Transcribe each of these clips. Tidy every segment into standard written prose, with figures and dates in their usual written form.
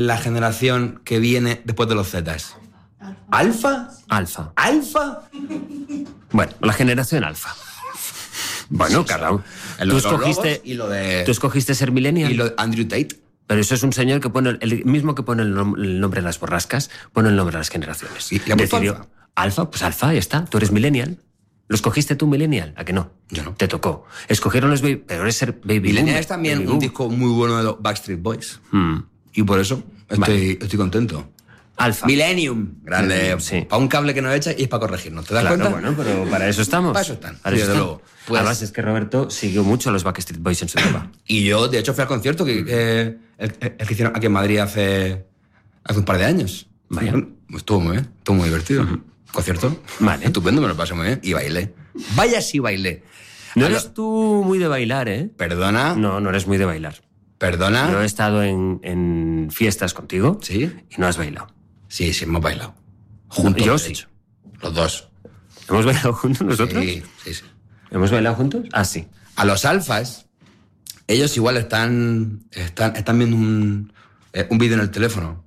la generación que viene después de los Zetas? ¿Alfa? Alfa. ¿Alfa? Bueno, la generación alfa. Bueno, cada uno. Tú escogiste ser millennial. Y lo de Andrew Tate. Pero eso es un señor que pone, el mismo que pone el nombre de las borrascas, pone el nombre de las generaciones. ¿Y decidió, alfa, pues alfa, ya está. Tú eres millennial. ¿Lo escogiste tú, millennial? ¿A que no? Yo no. Te tocó. Escogieron los baby... Pero eres ser baby Millennial boomer, es también baby un boom. disco muy bueno de los Backstreet Boys. Y por eso estoy contento. Alfa. Millennium. Grande. Millennium, sí. Para un cable que no echa y es para corregirnos. ¿Te das Claro, cuenta? bueno, pero para eso estamos. Para eso están. Para eso Desde están. luego. Pues- Además, es que Roberto siguió mucho a los Backstreet Boys en su época. Y yo, de hecho, fui al concierto el que hicieron aquí en Madrid hace un par de años. Vaya. Estuvo muy bien, estuvo muy divertido. Concierto. Vale. Estupendo, me lo pasé muy bien. Y bailé. Vaya si bailé. No eres tú muy de bailar, ¿eh? Perdona. No eres muy de bailar. Perdona. Yo he estado en fiestas contigo. ¿Sí? Y no has bailado. Sí, hemos bailado. Juntos, Yo de sí. hecho. Los dos. ¿Hemos bailado juntos nosotros? Sí. ¿Hemos bailado juntos? Ah, sí. A los alfas, ellos igual están viendo un vídeo en el teléfono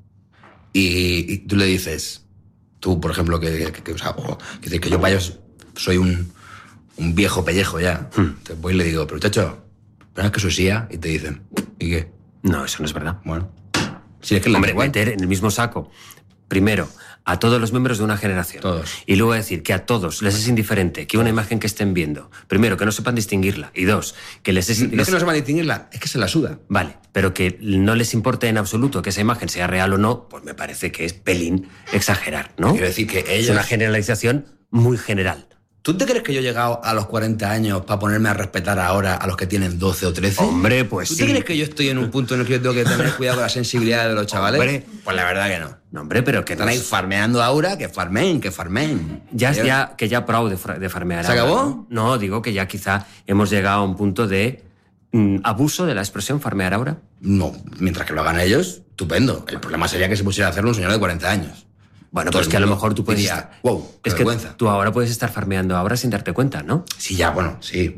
y tú le dices, tú, por ejemplo, que yo para ellos soy un viejo pellejo ya. Entonces voy y le digo, pero muchacho, ¿verdad que soy SIA? Y te dicen, ¿y qué? No, eso no es verdad. Bueno, si es que Hombre, meter en el mismo saco, primero, a todos los miembros de una generación. Todos. Y luego decir que a todos les es indiferente que una imagen que estén viendo, primero, que no sepan distinguirla, y dos, que les es... No es que no sepan distinguirla, es que se la suda. Vale, pero que no les importe en absoluto que esa imagen sea real o no, pues me parece que es pelín exagerar, ¿no? Quiero decir que Es ellos... una generalización muy general. ¿Tú te crees que yo he llegado a los 40 años para ponerme a respetar ahora a los que tienen 12 o 13? Hombre, pues ¿Tú sí. te crees que yo estoy en un punto en el que yo tengo que tener cuidado con la sensibilidad de los chavales? Hombre. Pues la verdad que no. No, hombre, pero que Están ahí farmeando ahora, que farmen. Ya prou de farmear. ¿Se acabó? Ahora, ¿no? Digo que ya quizá hemos llegado a un punto de abuso de la expresión farmear ahora. No, mientras que lo hagan ellos, estupendo. El problema sería que se pusiera a hacerlo un señor de 40 años. Bueno, Todo pues el que a lo mundo mejor tú puedes... diría, wow, qué es que vergüenza. tú ahora puedes estar farmeando ahora sin darte cuenta, ¿no? Sí, ya, bueno, sí.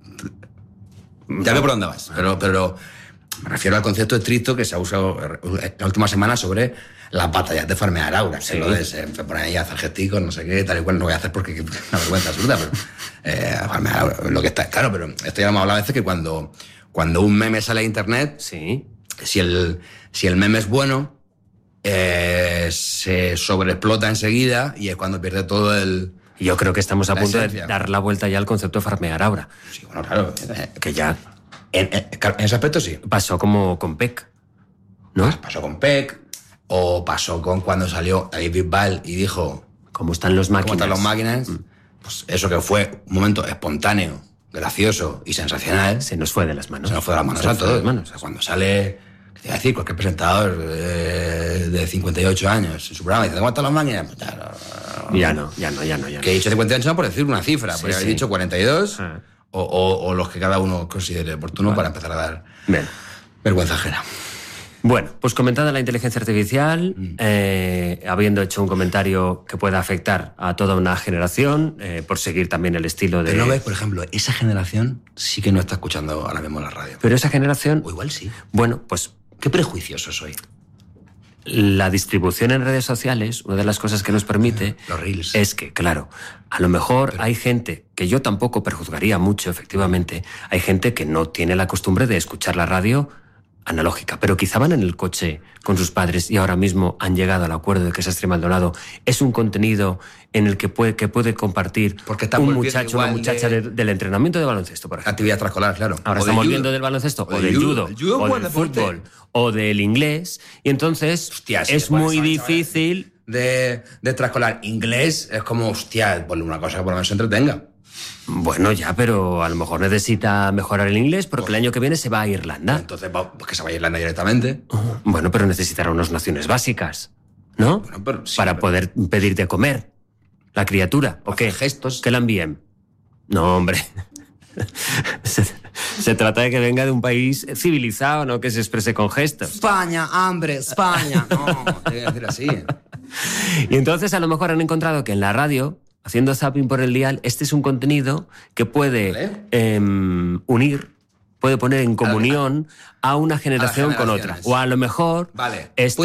Ya veo por dónde vas. Pero me refiero al concepto estricto que se ha usado en la última semana sobre las batallas de farmear ahora. Sí. Que lo de se ponen ahí a hacer gesticos, no sé qué, tal y cual. No voy a hacer porque es una vergüenza absoluta, pero farmear ahora, lo que está... Claro, pero esto ya hemos hablado a veces que cuando un meme sale a internet, Sí. si el meme es bueno, se sobreexplota enseguida y es cuando pierde todo el... Yo creo que estamos a La punto esencia. de dar la vuelta ya al concepto de farmear ahora. Sí, bueno, claro. Que ya En ese aspecto sí. pasó como con Peck, ¿no? Pasó con Peck, o pasó con cuando salió David Bisbal y dijo Como están los ¿cómo máquinas. están los máquinas? Pues eso que fue un momento espontáneo, gracioso y sensacional, Se nos fue de las manos. se nos fue de las manos Se a nos fue de todos. las manos. O sea, cuando sale, ¿qué te iba a decir? Cualquier presentador de 58 años en su programa dice, ¿cómo están las máquinas? Pues Ya no. que he dicho 58 años por decir una cifra, Sí, podría haber sí. dicho 42 Ah. o los que cada uno considere oportuno para empezar a dar Bien. vergüenza ajena. Bueno, pues comentada la inteligencia artificial, habiendo hecho un comentario que pueda afectar a toda una generación, por seguir también el estilo de... Pero no ves, por ejemplo, esa generación sí que no está escuchando ahora mismo la radio. Pero esa generación... O igual sí. Bueno, pues Qué prejuicioso soy. la distribución en redes sociales, una de las cosas que nos permite Los reels. es que, claro, a lo mejor hay gente, que yo tampoco prejuzgaría mucho, efectivamente, hay gente que no tiene la costumbre de escuchar la radio analógica, pero quizá van en el coche con sus padres y ahora mismo han llegado al acuerdo de que Sastre Maldonado es un contenido en el que puede compartir Porque está un volviendo muchacho, una igual muchacha de- del entrenamiento de baloncesto, por ejemplo. Actividad extraescolar, claro. Ahora O del estamos judo. viendo del baloncesto, O o del del judo. judo, El judo es o buen del deporte. fútbol, o del inglés, y entonces Hostia, si es te pones muy a ver, difícil... De extraescolar. Inglés es como, hostia, ponle una cosa que por lo menos se entretenga. Bueno, ya, pero a lo mejor necesita mejorar el inglés porque el año que viene se va a Irlanda. Entonces, pues que se vaya a Irlanda directamente. Bueno, pero necesitará unas nociones básicas, ¿no? Bueno, pero sí, Para pero- poder pedir de comer. La criatura, ¿o qué? gestos. Que la envíen. No, hombre. Se trata de que venga de un país civilizado, no que se exprese con gestos. España, hambre, España. No, tiene que decir así. Y entonces a lo mejor han encontrado que en la radio, haciendo zapping por el dial, este es un contenido que puede unir, puede poner en comunión a una generación con otra. generaciones. O a lo mejor Vale. está